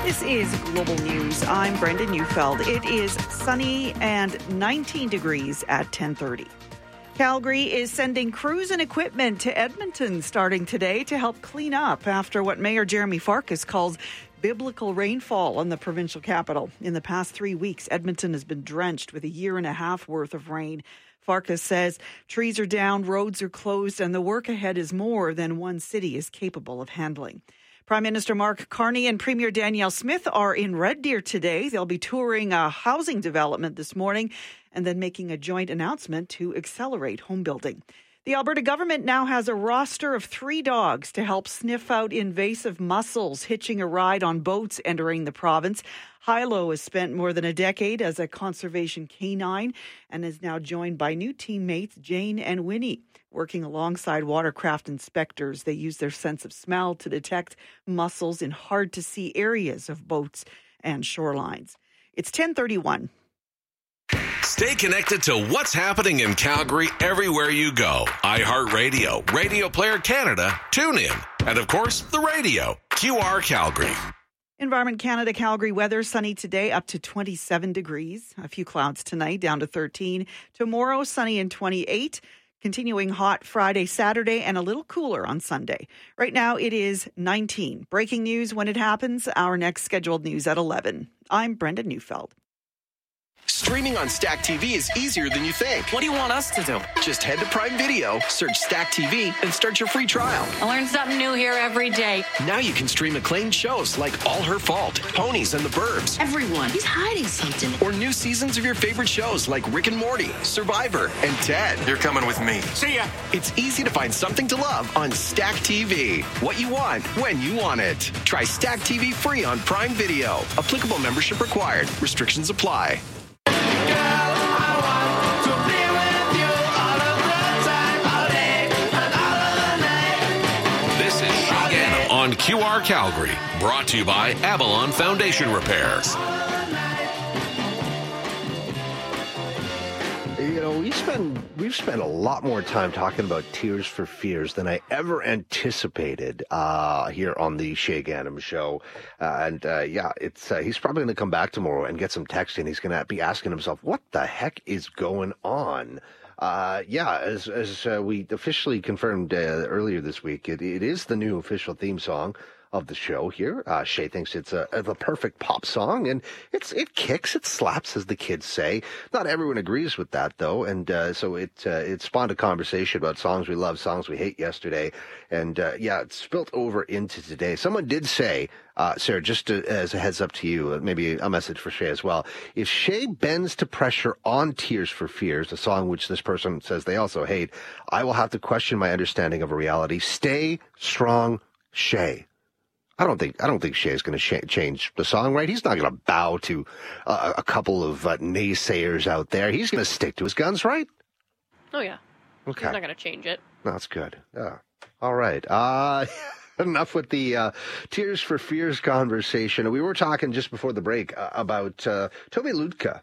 This is Global News. I'm Brenda Neufeld. It is sunny and 19 degrees at 10:30. Calgary is sending crews and equipment to Edmonton starting today to help clean up after what Mayor Jeremy Farkas calls biblical rainfall on the provincial capital. In the past 3 weeks, Edmonton has been drenched with a year and a half worth of rain. Farkas says trees are down, roads are closed, and the work ahead is more than one city is capable of handling. Prime Minister Mark Carney and Premier Danielle Smith are in Red Deer today. They'll be touring a housing development this morning and then making a joint announcement to accelerate home building. The Alberta government now has a roster of 3 dogs to help sniff out invasive mussels hitching a ride on boats entering the province. Hilo has spent more than a decade as a conservation canine and is now joined by new teammates Jane and Winnie. Working alongside watercraft inspectors, they use their sense of smell to detect mussels in hard-to-see areas of boats and shorelines. It's 10:31. Stay connected to what's happening in Calgary everywhere you go. iHeartRadio, Radio Player Canada, TuneIn, and of course, the radio, QR Calgary. Environment Canada Calgary weather, sunny today up to 27 degrees. A few clouds tonight, down to 13. Tomorrow, sunny and 28. Continuing hot Friday, Saturday, and a little cooler on Sunday. Right now, it is 19. Breaking news when it happens. Our next scheduled news at 11. I'm Brenda Neufeld. Streaming on Stack TV is easier than you think. What do you want us to do? Just head to Prime Video, search Stack TV, and start your free trial. I learn something new here every day. Now you can stream acclaimed shows like All Her Fault, Ponies and the Burbs. Everyone, he's hiding something. Or new seasons of your favorite shows like Rick and Morty, Survivor, and Ted. You're coming with me. See ya. It's easy to find something to love on Stack TV. What you want, when you want it. Try Stack TV free on Prime Video. Applicable membership required. Restrictions apply. On QR Calgary, brought to you by Avalon Foundation Repairs. You know, we've spent a lot more time talking about Tears for Fears than I ever anticipated here on the Shay Ganem Show. He's probably going to come back tomorrow and get some text, and he's going to be asking himself, what the heck is going on? As we officially confirmed earlier this week, it is the new official theme song of the show here. Shay thinks it's the perfect pop song, and it kicks, it slaps, as the kids say. Not everyone agrees with that, though, and so it spawned a conversation about songs we love, songs we hate yesterday, and it spilt over into today. Someone did say, Sarah, just as a heads up to you, maybe a message for Shay as well. If Shay bends to pressure on Tears for Fears, a song which this person says they also hate, I will have to question my understanding of a reality. Stay strong, Shay. I don't think Shay's going to change the song, right? He's not going to bow to a couple of naysayers out there. He's going to stick to his guns, right? Oh, yeah. Okay. He's not going to change it. That's good. Yeah. All right. Enough with the Tears for Fears conversation. We were talking just before the break about Toby Lütke,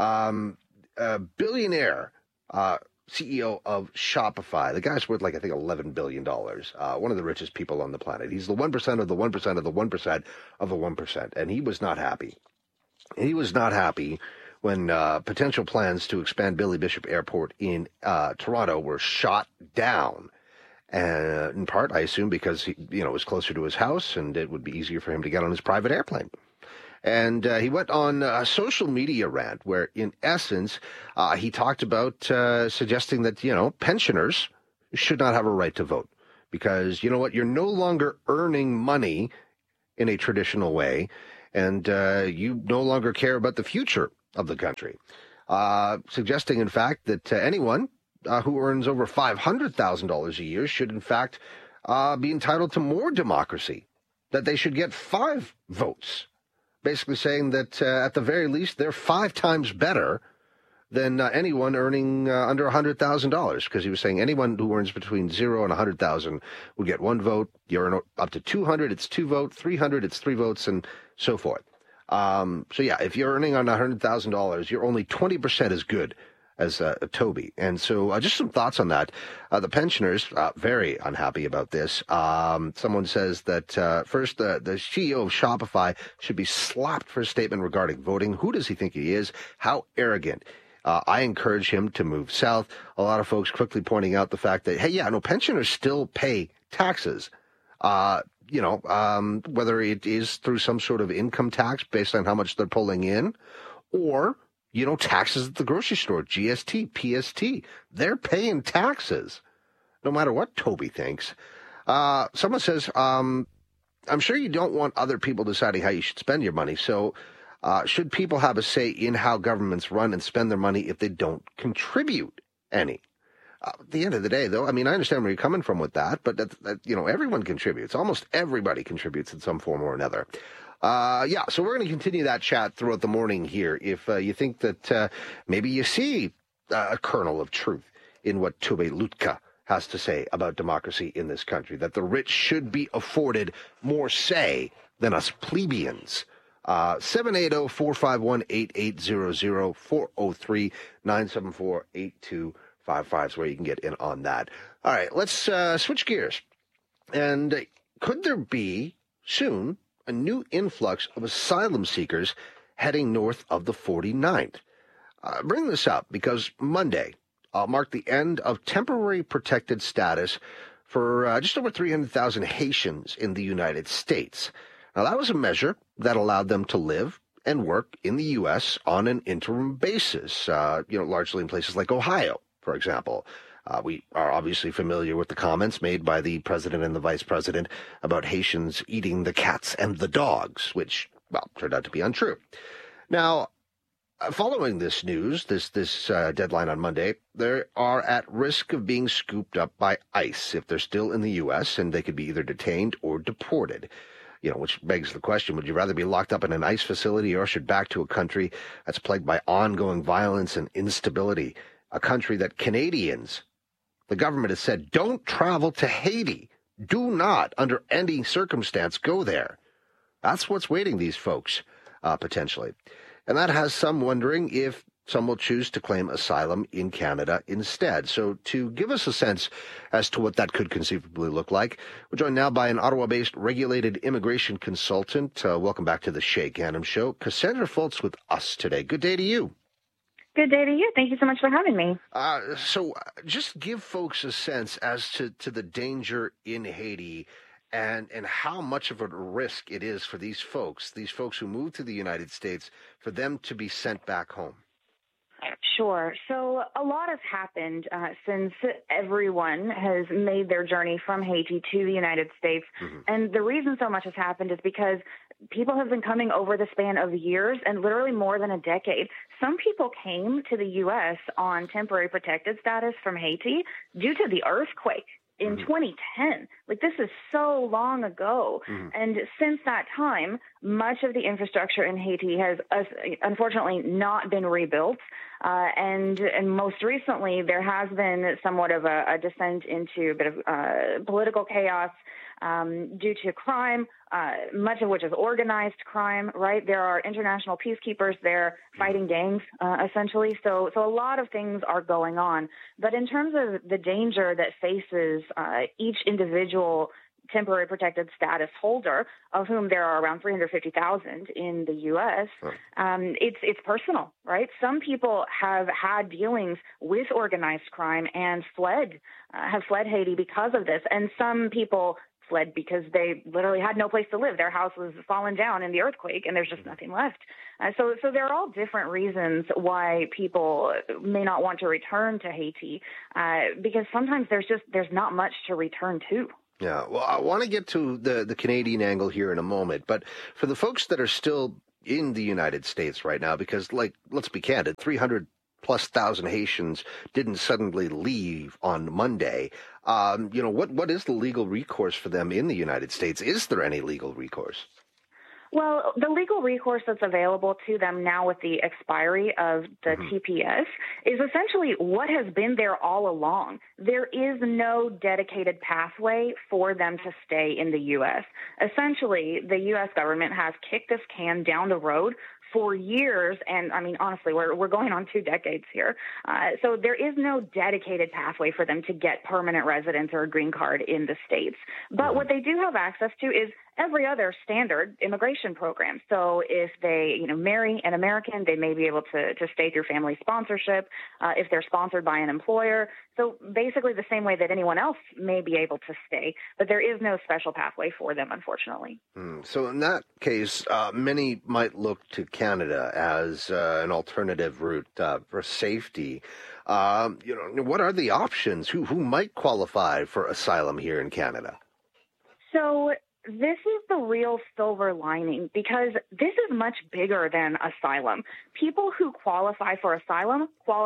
billionaire, CEO of Shopify. The guy's worth like, I think, $11 billion. One of the richest people on the planet. He's the 1% of the 1% of the 1% of the 1%. And he was not happy. He was not happy when potential plans to expand Billy Bishop Airport in Toronto were shot down. In part, I assume, because he, it was closer to his house and it would be easier for him to get on his private airplane. And he went on a social media rant where, in essence, he talked about suggesting that, pensioners should not have a right to vote because, you know what, you're no longer earning money in a traditional way, and you no longer care about the future of the country. Suggesting, in fact, that anyone who earns over $500,000 a year should, in fact, be entitled to more democracy, that they should get 5 votes. Basically saying that at the very least, they're 5 times better than anyone earning under $100,000. Because he was saying anyone who earns between 0 and 100,000 would get 1 vote. You earn up to 200, it's 2 votes. 300, it's 3 votes, and so forth. If you're earning on $100,000, you're only 20% as good as Toby. And so just some thoughts on that. The pensioners, very unhappy about this. Someone says that first, the CEO of Shopify should be slapped for a statement regarding voting. Who does he think he is? How arrogant. I encourage him to move south. A lot of folks quickly pointing out the fact that, hey, yeah, no, pensioners still pay taxes. Whether it is through some sort of income tax based on how much they're pulling in, or, taxes at the grocery store, GST, PST. They're paying taxes, no matter what Toby thinks. Someone says, I'm sure you don't want other people deciding how you should spend your money, so should people have a say in how governments run and spend their money if they don't contribute any? At the end of the day, though, I understand where you're coming from with that, but everyone contributes. Almost everybody contributes in some form or another. So we're going to continue that chat throughout the morning here. If you think that maybe you see a kernel of truth in what Tube Lutka has to say about democracy in this country, that the rich should be afforded more say than us plebeians. 780-451-8800, 403-974-8255 is where you can get in on that. All right, let's switch gears. And could there be soon a new influx of asylum seekers heading north of the 49th? Bring this up because Monday marked the end of temporary protected status for just over 300,000 Haitians in the United States. Now, that was a measure that allowed them to live and work in the U.S. on an interim basis, largely in places like Ohio, for example. We are obviously familiar with the comments made by the president and the vice president about Haitians eating the cats and the dogs, which, turned out to be untrue. Now, following this news, this deadline on Monday, they are at risk of being scooped up by ICE if they're still in the U.S., and they could be either detained or deported. Which begs the question, would you rather be locked up in an ICE facility or ushered back to a country that's plagued by ongoing violence and instability, a country that Canadians, the government has said, don't travel to Haiti. Do not, under any circumstance, go there. That's what's waiting these folks, potentially. And that has some wondering if some will choose to claim asylum in Canada instead. So to give us a sense as to what that could conceivably look like, we're joined now by an Ottawa-based regulated immigration consultant. Welcome back to the Shay Ganam Show. Cassandra Fultz with us today. Good day to you. Good day to you. Thank you so much for having me. So just give folks a sense as to the danger in Haiti and how much of a risk it is for these folks who move to the United States, for them to be sent back home. Sure. So a lot has happened since everyone has made their journey from Haiti to the United States. Mm-hmm. And the reason so much has happened is because people have been coming over the span of years and literally more than a decade. Some people came to the U.S. on temporary protected status from Haiti due to the earthquake in 2010. This is so long ago. Mm-hmm. And since that time, much of the infrastructure in Haiti has unfortunately not been rebuilt. And most recently, there has been somewhat of a descent into a bit of political chaos due to crime, much of which is organized crime, right? There are international peacekeepers there fighting gangs, essentially. So a lot of things are going on. But in terms of the danger that faces each individual temporary protected status holder, of whom there are around 350,000 in the U.S., it's personal, right? Some people have had dealings with organized crime and have fled Haiti because of this. And some people fled because they literally had no place to live. Their house was fallen down in the earthquake, and there's just nothing left. So there are all different reasons why people may not want to return to Haiti, because sometimes there's not much to return to. Yeah, well, I want to get to the Canadian angle here in a moment, but for the folks that are still in the United States right now, because, let's be candid, 300,000+ Haitians didn't suddenly leave on Monday. What is the legal recourse for them in the United States? Is there any legal recourse? Well, the legal recourse that's available to them now with the expiry of the TPS is essentially what has been there all along. There is no dedicated pathway for them to stay in the U.S. Essentially, the U.S. government has kicked this can down the road for years, and I mean, honestly, we're going on 2 decades here. So there is no dedicated pathway for them to get permanent residence or a green card in the States. But what they do have access to is every other standard immigration program. So if they, marry an American, they may be able to stay through family sponsorship, if they're sponsored by an employer. So basically the same way that anyone else may be able to stay, but there is no special pathway for them, unfortunately. So in that case, many might look to Canada as an alternative route for safety. What are the options? Who might qualify for asylum here in Canada? So this is the real silver lining, because this is much bigger than asylum. People who qualify for asylum,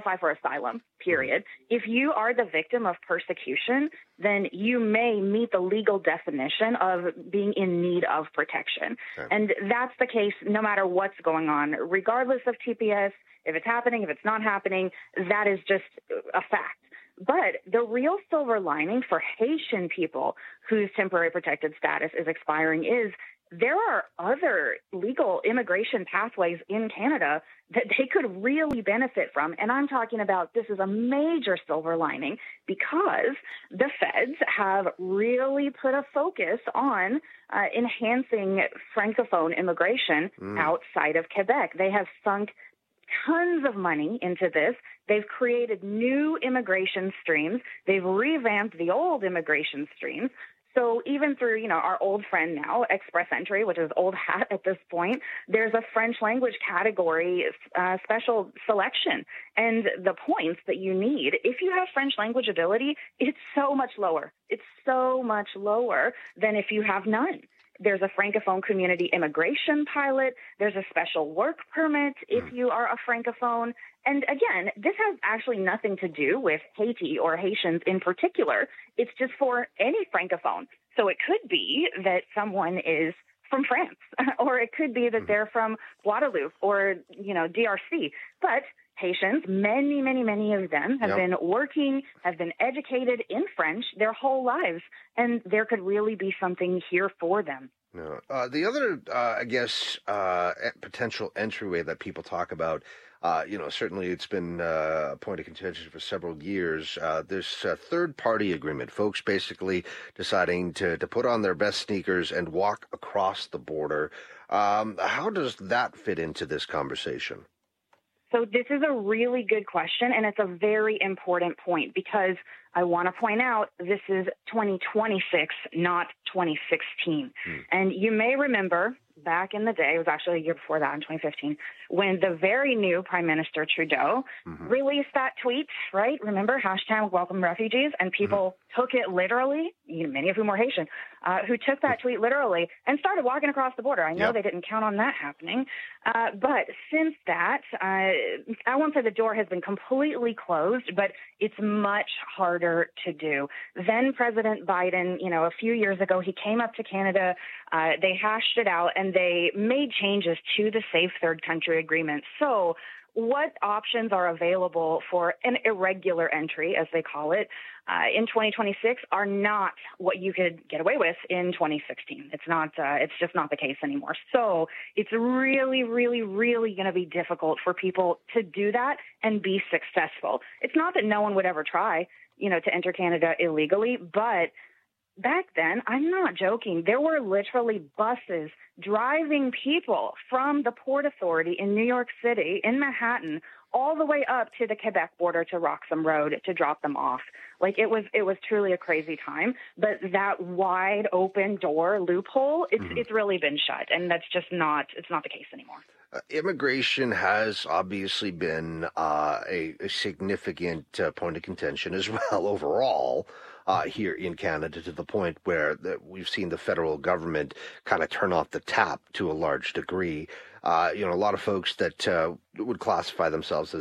period. If you are the victim of persecution, then you may meet the legal definition of being in need of protection. Okay. And that's the case no matter what's going on, regardless of TPS, if it's happening, if it's not happening, that is just a fact. But the real silver lining for Haitian people whose temporary protected status is expiring is there are other legal immigration pathways in Canada that they could really benefit from. And I'm talking about this is a major silver lining because the feds have really put a focus on enhancing Francophone immigration outside of Quebec. They have sunk tons of money into this. They've created new immigration streams. They've revamped the old immigration streams. So even through, our old friend now, Express Entry, which is old hat at this point, there's a French language category special selection. And the points that you need, if you have French language ability, it's so much lower. It's so much lower than if you have none. There's a Francophone community immigration pilot. There's a special work permit if you are a Francophone. And again, this has actually nothing to do with Haiti or Haitians in particular. It's just for any Francophone. So it could be that someone is from France, or it could be that they're from Guadeloupe or, DRC. But Haitians, many, many, many of them have been working, have been educated in French their whole lives, and there could really be something here for them. No. The other, potential entryway that people talk about, certainly it's been a point of contention for several years. There's a third-party agreement, folks basically deciding to put on their best sneakers and walk across the border. How does that fit into this conversation? So this is a really good question, and it's a very important point because I want to point out this is 2026, not 2016. And you may remember back in the day, it was actually a year before that in 2015, when the very new Prime Minister Trudeau released that tweet, right? Remember, #welcome refugees, and people took it literally, many of whom were Haitian, who took that tweet literally and started walking across the border. I know they didn't count on that happening. But since that, I won't say the door has been completely closed, but it's much harder to do. Then President Biden, a few years ago, he came up to Canada, they hashed it out, and they made changes to the Safe Third Country Agreement. So what options are available for an irregular entry, as they call it, in 2026 are not what you could get away with in 2016. It's not. It's just not the case anymore. So it's really, really, really going to be difficult for people to do that and be successful. It's not that no one would ever try, to enter Canada illegally, but back then, I'm not joking, there were literally buses driving people from the Port Authority in New York City, in Manhattan, all the way up to the Quebec border to Roxham Road to drop them off. Like it was truly a crazy time. But that wide open door loophole, it's really been shut, and that's just not. It's not the case anymore. Immigration has obviously been a significant point of contention as well overall here in Canada, to the point where we've seen the federal government kind of turn off the tap to a large degree. A lot of folks that would classify themselves as